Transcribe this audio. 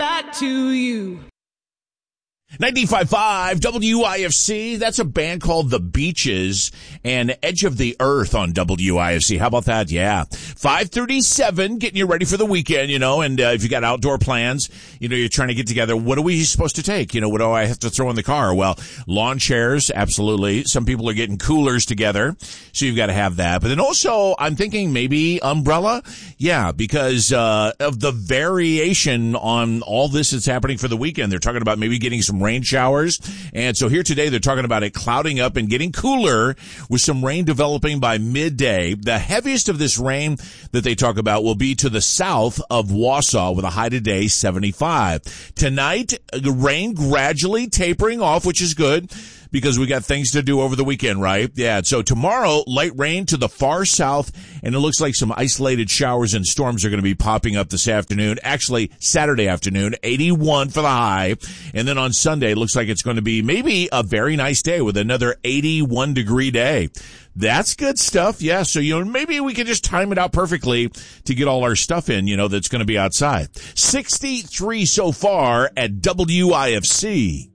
that to you. 95.5 WIFC, that's a band called The Beaches and Edge of the Earth on WIFC. How about that? Yeah. 5:37, getting you ready for the weekend, and if you got outdoor plans, you're trying to get together. What are we supposed to take? What do I have to throw in the car? Well, lawn chairs, absolutely. Some people are getting coolers together, so you've got to have that. But then also, I'm thinking maybe umbrella. Yeah, because of the variation on all this that's happening for the weekend. They're talking about maybe getting some rain showers. And so here today, they're talking about it clouding up and getting cooler with some rain developing by midday. The heaviest of this rain that they talk about will be to the south of Wausau with a high today 75. Tonight, the rain gradually tapering off, which is good because we got things to do over the weekend, right? Yeah. So tomorrow, light rain to the far south, and it looks like some isolated showers and storms are going to be popping up this afternoon. Actually, Saturday afternoon, 81 for the high. And then on Sunday, it looks like it's going to be maybe a very nice day with another 81-degree day. That's good stuff. Yeah. So, maybe we can just time it out perfectly to get all our stuff in, that's going to be outside. 63 so far at WIFC.